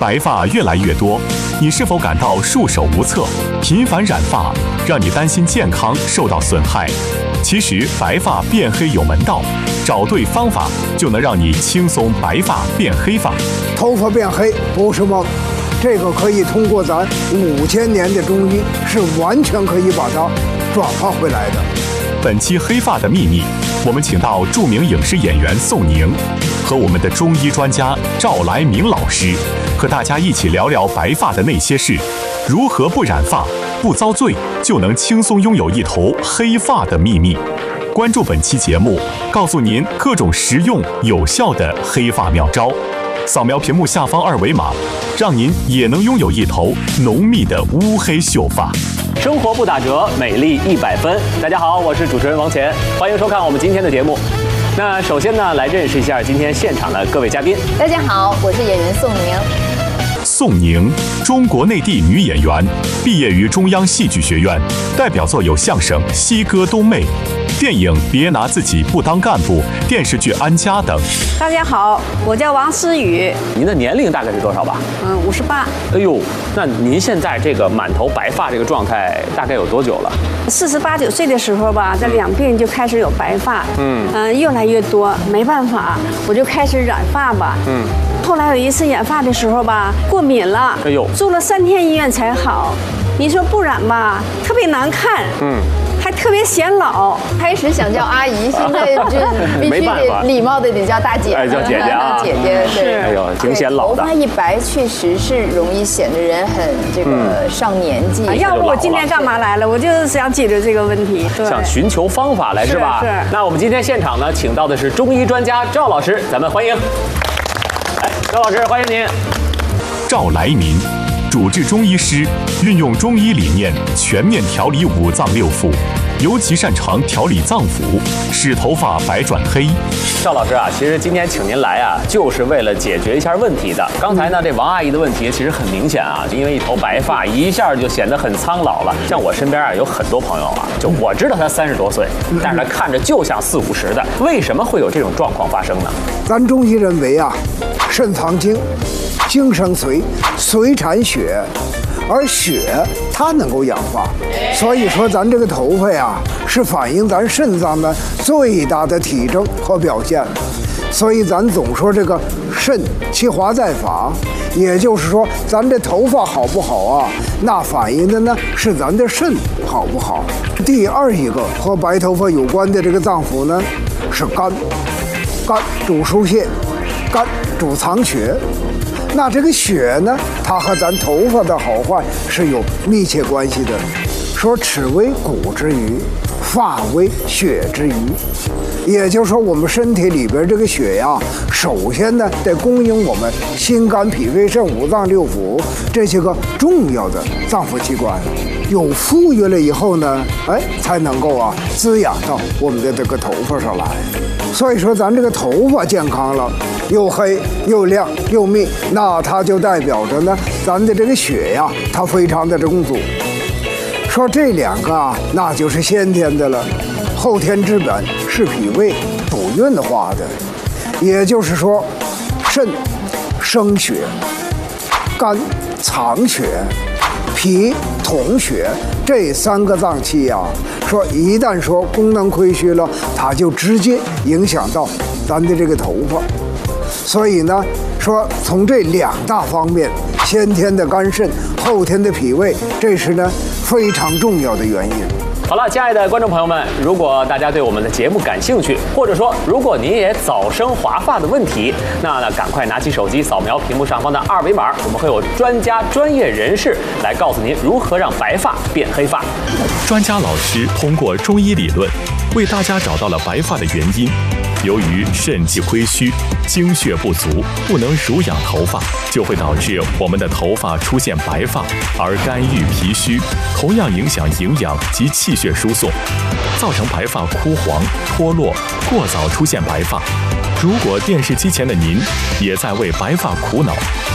白发越来越多，你是否感到束手无策？频繁染发让你担心健康受到损害。其实白发变黑有门道，找对方法就能让你轻松白发变黑发。 头发变黑不是梦，这个可以通过咱5000年的中医是完全可以把它转化回来的。 本期黑发的秘密，我们请到著名影视演员宋宁和我们的中医专家赵来明老师，和大家一起聊聊白发的那些事，如何不染发、不遭罪，就能轻松拥有一头黑发的秘密。关注本期节目，告诉您各种实用有效的黑发妙招。扫描屏幕下方2维码，让您也能拥有一头浓密的乌黑秀发。 生活不打折，美丽100分。大家好，我是主持人王乾，欢迎收看我们今天的节目。那首先呢，来认识一下今天现场的各位嘉宾。 大家好，我是演员宋宁。 宋宁，中国内地女演员，毕业于中央戏剧学院，代表作有相声《西哥东妹》、电影《别拿自己不当干部》、电视剧《安家》等。 大家好，我叫王思雨。 您的年龄大概是多少吧 ？58。 哎呦，那您现在这个满头白发这个状态大概有多久了 ？48、9岁的时候吧，这两鬓就开始有白发，越来越多，没办法，我就开始染发吧，后来有一次染发的时候吧，过敏了， 哎呦， 住了3天医院才好。你说不染吧，特别难看，还特别显老。 开始想叫阿姨，现在就必须得礼貌的得叫大姐， 叫姐姐啊， 姐姐对。 哎呦，挺显老的。 头发一白，确实是容易显得人很这个上年纪。 要不我今天干嘛来了？我就是想解决这个问题， 想寻求方法来是吧？ 是。 那我们今天现场呢，请到的是中医专家赵老师，咱们欢迎。来，赵老师，欢迎您。 赵来民，主治中医师，运用中医理念全面调理5脏6腑，尤其擅长调理脏腑，使头发白转黑。 赵老师啊，其实今天请您来啊，就是为了解决一下问题的。刚才呢，这王阿姨的问题其实很明显啊，因为一头白发，一下就显得很苍老了。像我身边啊，有很多朋友啊，就我知道他30多岁，但是他看着就像40、50的，为什么会有这种状况发生呢？ 咱中医认为啊，肾藏精，精生髓，髓产血，而血它能够氧化，所以说咱这个头发呀，是反映咱肾脏的最大的体征和表现。所以咱总说这个肾其华在发，也就是说咱这头发好不好啊，那反映的呢是咱的肾好不好。第二一个和白头发有关的这个脏腑呢是肝，肝主疏泄，肝主藏血。那这个血呢，它和咱头发的好坏是有密切关系的。说齿为骨之余，发为血之余，也就是说我们身体里边这个血呀，首先呢得供应我们心肝脾肺肾5脏6腑这些个重要的脏腑器官，有富裕了以后呢，才能够啊滋养到我们的这个头发上来。所以说咱这个头发健康了，又黑又亮又密，那它就代表着呢咱的这个血呀，它非常的充足。说这2个啊，那就是先天的了，后天之本是脾胃主运化的，也就是说，肾生血，肝藏血，脾统血，这3个脏器啊，说一旦说功能亏虚了，它就直接影响到咱的这个头发。所以呢，说从这2大方面，先天的肝肾，后天的脾胃，这是呢非常重要的原因。 好了，亲爱的观众朋友们，如果大家对我们的节目感兴趣，或者说如果您也早生华发的问题，那赶快拿起手机扫描屏幕上方的2维码，我们会有专家专业人士来告诉您如何让白发变黑发。 专家老师通过中医理论为大家找到了白发的原因。由于肾气亏虚，精血不足，不能濡养头发，就会导致我们的头发出现白发，而肝郁脾虚，同样影响营养及气血输送，造成白发枯黄、脱落，过早出现白发。如果电视机前的您也在为白发苦恼，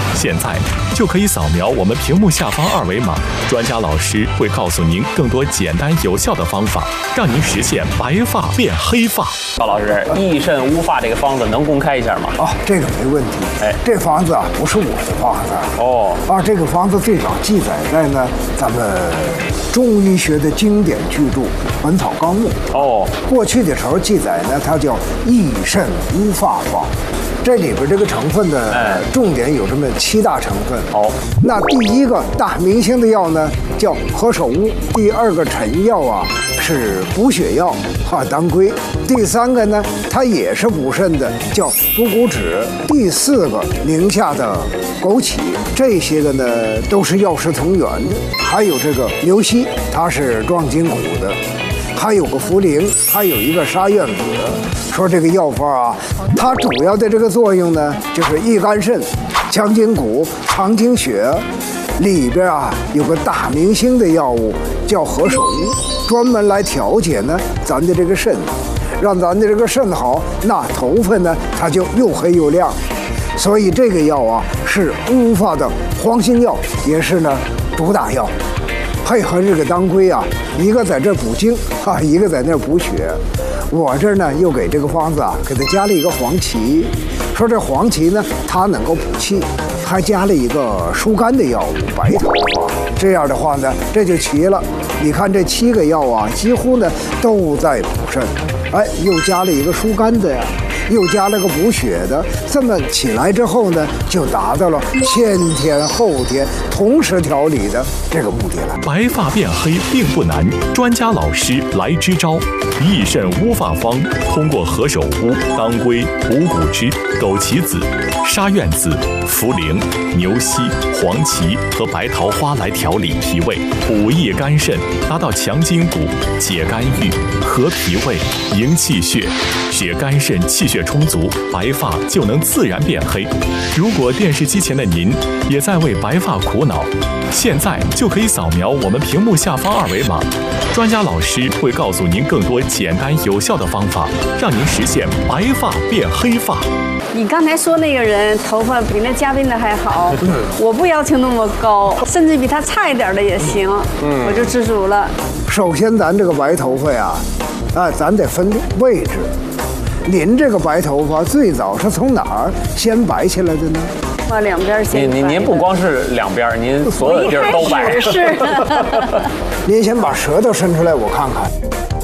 现在就可以扫描我们屏幕下方2维码，专家老师会告诉您更多简单有效的方法，让您实现白发变黑发。 赵老师，益肾乌发这个方子能公开一下吗？ 这个没问题。这方子啊不是我的方子这个方子最早记载在呢咱们中医学的经典巨著《本草纲目》过去的时候记载呢，它叫益肾乌发方。这里边这个成分的重点有这么7大成分。那第一个大明星的药呢叫何首乌，第2个臣药啊是补血药当归，第3个呢它也是补肾的，叫补骨脂，第4个宁夏的枸杞，这些个呢都是药食同源的。还有这个牛膝，它是壮筋骨的。还有个茯苓，还有一个沙苑子。说这个药方啊，它主要的这个作用呢，就是益肝肾、强筋骨、藏精血。里边啊有个大明星的药物叫何首乌，专门来调节呢咱的这个肾，让咱的这个肾好，那头发呢它就又黑又亮。所以这个药啊是乌发的黄金药，也是呢主打药。配合这个当归啊，一个在这补精一个在那补血。我这儿呢又给这个方子啊给它加了一个黄芪，说这黄芪呢它能够补气，还加了一个疏肝的药物白桃花。这样的话呢这就齐了。你看这7个药啊几乎呢都在补肾，又加了一个疏肝的呀，又加了个补血的，这么起来之后呢，就达到了先天后天同时调理的这个目的了。 白发变黑并不难，专家老师来支招。益肾乌发方通过何首乌、当归、补骨脂、枸杞子、沙苑子、茯苓、牛膝、黄芪和白桃花来调理脾胃，补益肝肾，达到强筋骨、解肝郁、和脾胃、营气血，使肝肾气血充足，白发就能自然变黑。如果电视机前的您也在为白发苦恼，现在就可以扫描我们屏幕下方2维码，专家老师会告诉您更多简单有效的方法，让您实现白发变黑发。 你刚才说那个人头发比那嘉宾的还好，我不要求那么高，甚至比他差一点的也行，我就知足了。 首先咱这个白头发呀，咱得分位置。您这个白头发最早是从哪儿先白起来的呢？ 两边先白。 您不光是两边，您所有的地儿都白。 是。 您先把舌头伸出来，我看看。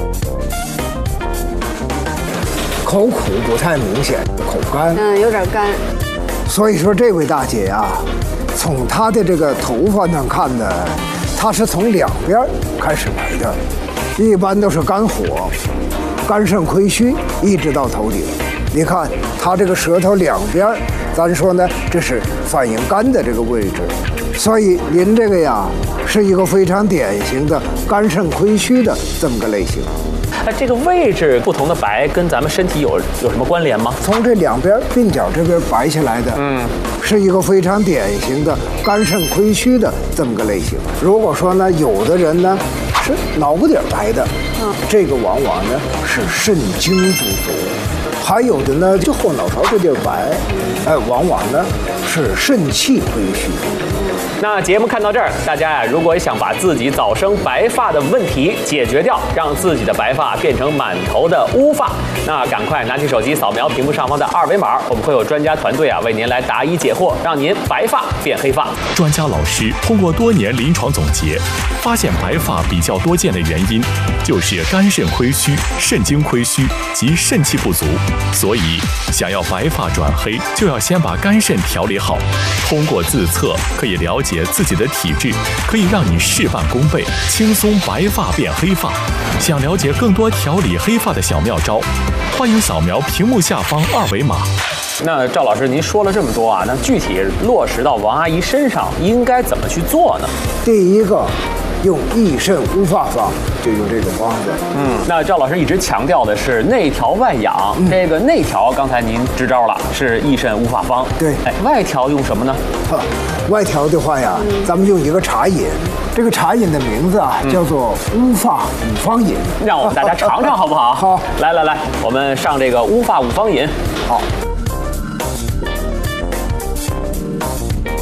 口苦不太明显，口干。 有点干。 所以说这位大姐呀，从她的这个头发上看呢，她是从两边开始白的，一般都是肝火、肝肾亏虚，一直到头顶。你看她这个舌头两边，咱说呢，这是反映肝的这个位置。所以您这个呀，是一个非常典型的肝肾亏虚的这么个类型。 这个位置不同的白跟咱们身体有什么关联吗？ 从这两边鬓角这边白下来的，是一个非常典型的肝肾亏虚的这么个类型。如果说呢，有的人呢是脑部顶白的，这个往往呢是肾精不足；还有的呢就后脑勺这地儿白，往往呢是肾气亏虚。 那节目看到这儿，大家呀，如果想把自己早生白发的问题解决掉，让自己的白发变成满头的乌发，那赶快拿起手机扫描屏幕上方的2维码，我们会有专家团队为您来答疑解惑，让您白发变黑发。 专家老师通过多年临床总结，发现白发比较多见的原因就是肝肾亏虚、肾精亏虚及肾气不足，所以想要白发转黑，就要先把肝肾调理好。通过自测可以了解自己的体质，可以让你事半功倍，轻松白发变黑发。想了解更多调理黑发的小妙招，欢迎扫描屏幕下方2维码。 那赵老师，您说了这么多啊，那具体落实到王阿姨身上应该怎么去做呢？ 第一个，用益肾乌发方，就用这个方子。 那赵老师一直强调的是内调外养，这个内调刚才您支招了，是益肾乌发方。 对， 外调用什么呢？ 外调的话呀，咱们用一个茶饮，这个茶饮的名字啊叫做乌发五方饮。 让我们大家尝尝好不好？ 好， 来，我们上这个乌发五方饮。好。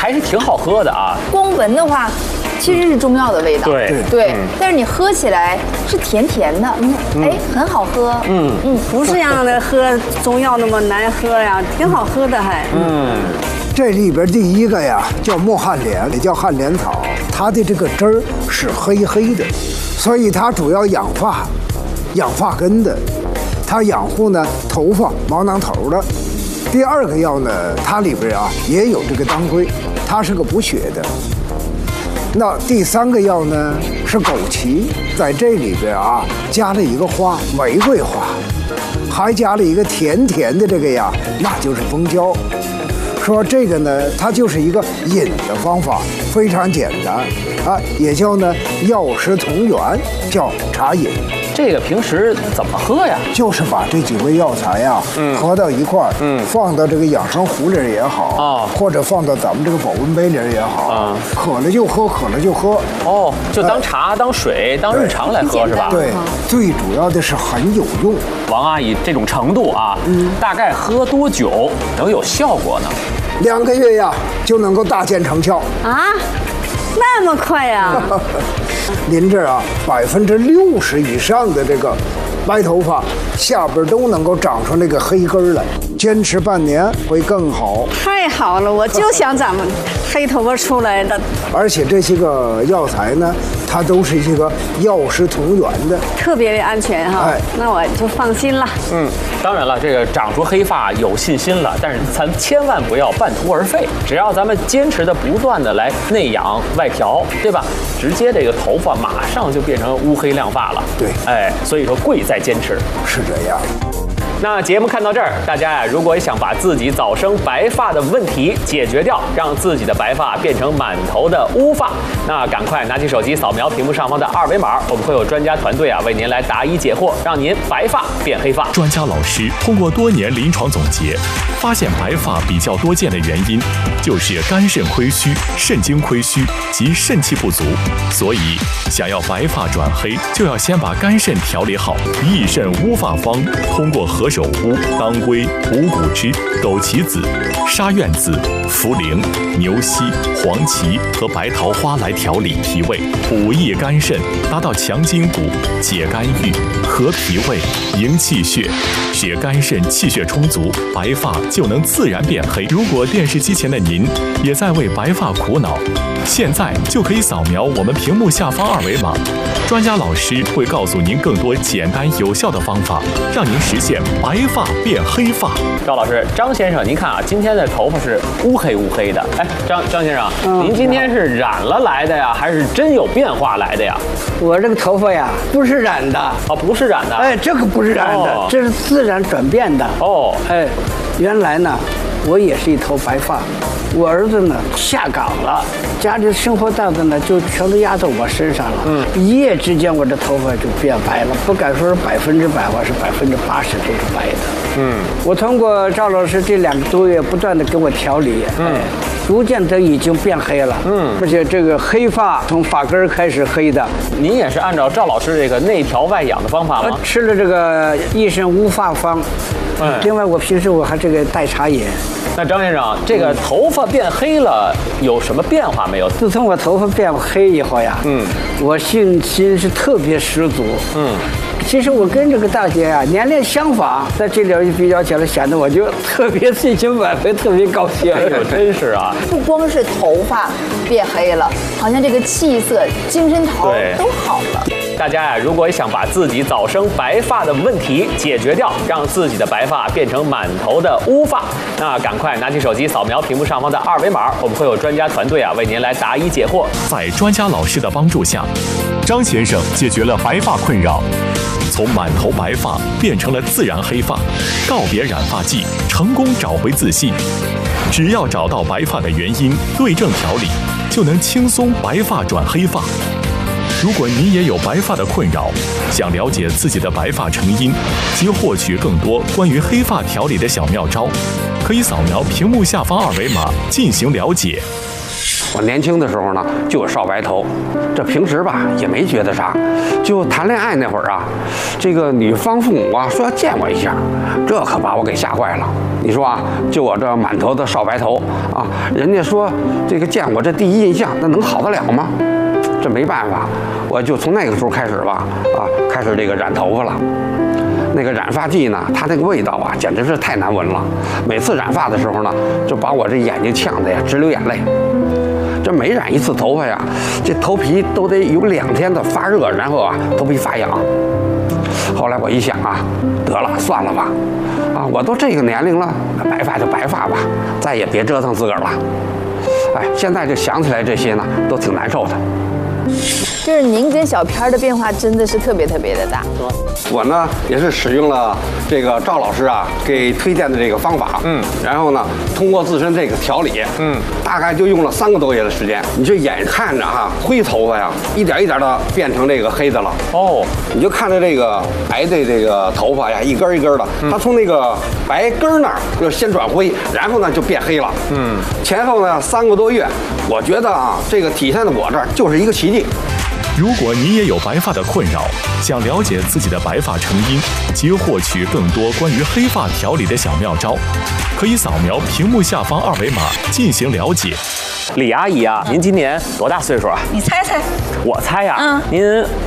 还是挺好喝的啊。 光闻的话，其实是中药的味道。 对但是你喝起来是甜甜的，很好喝。 不是让的喝中药那么难喝呀，挺好喝的还。 这里边第一个呀叫墨旱莲，也叫旱莲草，它的这个汁儿是黑黑的，所以它主要养发、养发根的，它养护呢头发、毛囊头的。第二个药呢，它里边啊也有这个当归，它是个补血的。那第三个药呢是枸杞，在这里边啊加了一个花，玫瑰花，还加了一个甜甜的这个呀，那就是蜂胶。说这个呢，它就是一个饮的方法，非常简单啊，也叫呢药食同源，叫茶饮。 这个平时怎么喝呀？ 就是把这几味药材呀，合到一块儿，放到这个养生壶里也好，或者放到咱们这个保温杯里也好，渴了就喝，渴了就喝。 哦，就当茶、当水、当日常来喝是吧？ 对，最主要的是很有用。 王阿姨这种程度啊，大概喝多久能有效果呢 ？2个月呀，就能够大见成效啊，那么快呀！ 您这啊，60%以上的这个白头发下边都能够长出那个黑根来，坚持半年会更好。 太好了，我就想长黑头发出来的。 而且这些个药材呢，它都是一个药食同源的， 特别的安全哈。那我就放心了。 当然了，这个长出黑发有信心了，但是咱千万不要半途而废。只要咱们坚持的不断的来内养外调，对吧？直接这个头发马上就变成乌黑亮发了。 对， 所以说贵在坚持。 是这样。 那节目看到这儿，大家呀，如果想把自己早生白发的问题解决掉，让自己的白发变成满头的乌发，那赶快拿起手机扫描屏幕上方的2维码，我们会有专家团队啊为您来答疑解惑，让您白发变黑发。 专家老师通过多年临床总结，发现白发比较多见的原因就是肝肾亏虚、肾精亏虚及肾气不足，所以想要白发转黑，就要先把肝肾调理好。益肾乌发方通过何首乌、当归、五谷枝、枸杞子、沙苑子、茯苓、牛膝、黄芪和白桃花来调理脾胃，补益肝肾，达到强筋骨、解肝郁、和脾胃、营气血，使肝肾气血充足，白发就能自然变黑。如果电视机前的您也在为白发苦恼，现在就可以扫描我们屏幕下方2维码，专家老师会告诉您更多简单有效的方法，让您实现白发变黑发。 赵老师，张先生，您看啊，今天的头发是乌黑的。张先生，您今天是染了来的呀，还是真有变化来的呀？ 我这个头发呀，不是染的。 不是染的。 这个不是染的，这是自然转变的。原来呢，我也是一头白发，我儿子呢下岗了，家里生活担子呢就全都压在我身上了。一夜之间我这头发就变白了，不敢说是100%，我是80%都是白的。我通过赵老师这2个多月不断的给我调理，逐渐的已经变黑了。而且这个黑发从发根开始黑的。 您也是按照赵老师这个内调外养的方法吗？ 吃了这个益肾乌发方。另外，我平时我还这个带茶饮。 那张先生，这个头发变黑了有什么变化没有？ 自从我头发变黑以后呀，我信心是特别十足。其实我跟这个大姐啊年龄相仿，在这里比较起来，显得我就特别信心满分，特别高兴。 真是啊！ 不光是头发变黑了，好像这个气色、精神头都好了。 大家呀，如果想把自己早生白发的问题解决掉，让自己的白发变成满头的乌发，那赶快拿起手机扫描屏幕上方的2维码，我们会有专家团队啊为您来答疑解惑。 在专家老师的帮助下，张先生解决了白发困扰，从满头白发变成了自然黑发，告别染发剂，成功找回自信。只要找到白发的原因，对症调理，就能轻松白发转黑发。如果你也有白发的困扰，想了解自己的白发成因及获取更多关于黑发调理的小妙招，可以扫描屏幕下方2维码进行了解。 我年轻的时候呢，就有少白头，这平时吧也没觉得啥，就谈恋爱那会儿啊，这个女方父母啊说要见我一下，这可把我给吓坏了。你说啊，就我这满头的少白头啊，人家说这个见我这第一印象，那能好得了吗？这没办法，我就从那个时候开始吧，开始这个染头发了。那个染发剂呢，它那个味道啊，简直是太难闻了。每次染发的时候呢，就把我这眼睛呛得呀直流眼泪。这每染一次头发呀，这头皮都得有2天的发热，然后啊头皮发痒。后来我一想啊，得了，算了吧，我都这个年龄了，白发就白发吧，再也别折腾自个儿了。哎，现在就想起来这些呢，都挺难受的。 就是您跟小片的变化真的是特别特别的大。 我呢也是使用了这个赵老师啊给推荐的这个方法，然后呢通过自身这个调理，大概就用了3个多月的时间。你这眼看着哈灰头发呀，一点一点的变成这个黑的了。哦，你就看着这个白的这个头发呀，一根一根的，它从那个白根那儿就先转灰，然后呢就变黑了。前后呢3个多月，我觉得啊这个体现在我这儿就是一个奇迹。 如果你也有白发的困扰，想了解自己的白发成因及获取更多关于黑发调理的小妙招，可以扫描屏幕下方2维码进行了解。 李阿姨啊，您今年多大岁数啊？ 你猜猜。我猜呀，您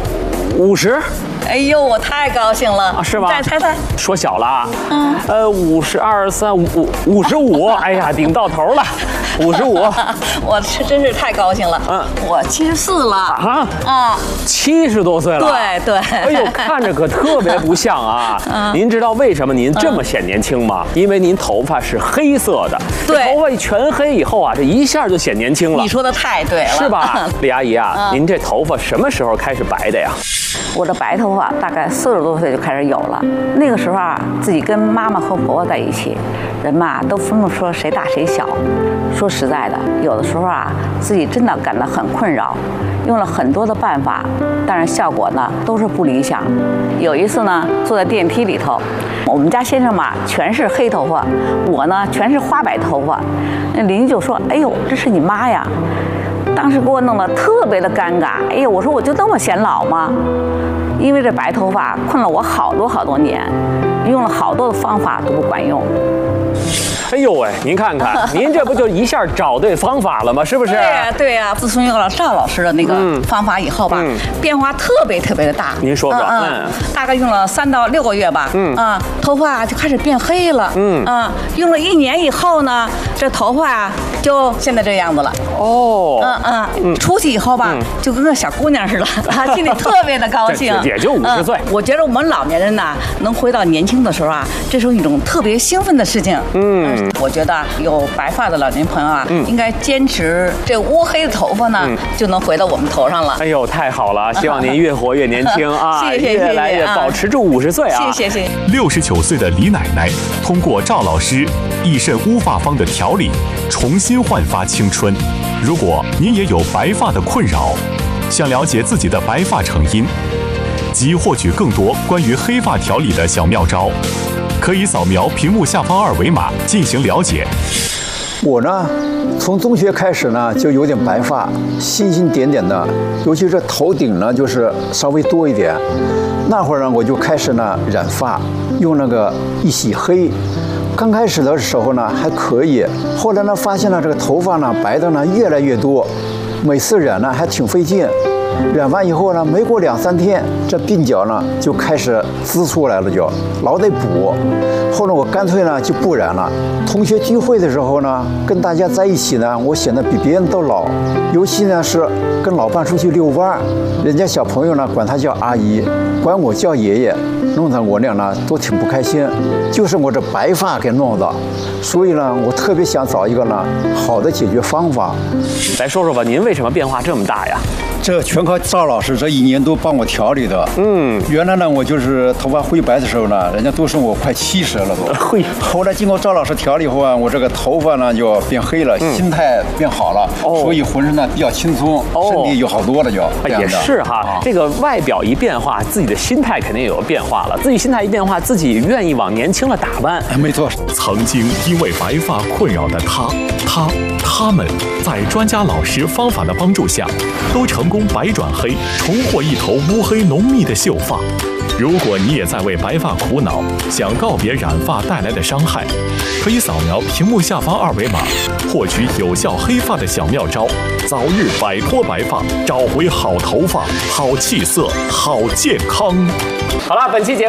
50。 哎呦，我太高兴了啊！是吗？ 再猜猜， 说小了啊。52、3、55，哎呀，顶到头了，55。 我真是太高兴了。我74了啊 ，70多岁了。 对。 哎呦，看着可特别不像啊。您知道为什么您这么显年轻吗？因为您头发是黑色的。 对。 头发全黑以后啊，这一下就显年轻了。 你说的太对了， 是吧？李阿姨啊，您这头发什么时候开始白的呀？ 我的白头发大概40多岁就开始有了。那个时候啊，自己跟妈妈和婆婆在一起，人嘛都分不出谁大谁小。说实在的，有的时候啊，自己真的感到很困扰，用了很多的办法，但是效果呢都是不理想。有一次呢，坐在电梯里头，我们家先生嘛全是黑头发，我呢全是花白头发。那邻居就说：“哎呦，这是你妈呀！”当时给我弄得特别的尴尬。哎呀，我说我就那么显老吗？因为这白头发困了我好多年，用了好多的方法都不管用。 哎呦喂，您看看，您这不就一下找对方法了吗？是不是？ 对呀。自从用了赵老师的那个方法以后吧，变化特别的大。 您说说。 大概用了3到6个月吧。头发就开始变黑了。用了1年以后呢，这头发啊就现在这样子了。哦。出去以后吧，就跟个小姑娘似的，心里特别的高兴。 也就50岁。 我觉得我们老年人呐，能回到年轻的时候啊，这是一种特别兴奋的事情。我觉得有白发的老年朋友啊，应该坚持这乌黑的头发呢，就能回到我们头上了。 哎呦，太好了！希望您越活越年轻啊， 谢谢， 越来越保持住50岁啊！ 谢谢。 69岁的李奶奶通过赵老师益肾乌发方的调理，重新焕发青春。如果您也有白发的困扰，想了解自己的白发成因及获取更多关于黑发调理的小妙招，可以扫描屏幕下方2维码进行了解。 我呢，从中学开始呢，就有点白发，星点点的，尤其是头顶呢，就是稍微多一点。那会儿呢，我就开始呢染发，用那个一洗黑。刚开始的时候呢还可以，后来呢发现了这个头发呢白的呢越来越多，每次染呢还挺费劲。染完以后呢，没过2、3天，这鬓角呢就开始滋出来了，就老得补。后来我干脆呢就不染了。同学聚会的时候呢，跟大家在一起呢，我显得比别人都老。尤其呢是跟老伴出去遛弯，人家小朋友呢管他叫阿姨，管我叫爷爷，弄得我俩呢都挺不开心。就是我这白发给弄的，所以呢，我特别想找一个呢好的解决方法。 来说说吧，您为什么变化这么大呀？ 这全靠赵老师这1年多帮我调理的。原来呢，我就是头发灰白的时候呢，人家都说我快70了都。后来经过赵老师调理后啊，我这个头发呢就变黑了，心态变好了，所以浑身呢比较轻松，身体有好多了就。 也是哈，这个外表一变化，自己的心态肯定也有变化了。自己心态一变化，自己愿意往年轻了打扮。 没错。 曾经因为白发困扰的他们，在专家老师方法的帮助下，都成功白转黑，重获一头乌黑浓密的秀发。如果你也在为白发苦恼，想告别染发带来的伤害，可以扫描屏幕下方2维码，获取有效黑发的小妙招，早日摆脱白发，找回好头发、好气色、好健康。 好了，本期节目